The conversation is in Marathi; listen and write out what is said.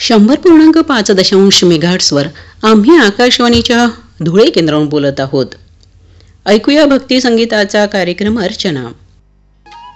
100.5 मेगाहर्ट्झवर आम्ही आकाशवाणीच्या धुळे केंद्रावरून बोलत आहोत. ऐकूया भक्ती संगीताचा कार्यक्रम अर्चना.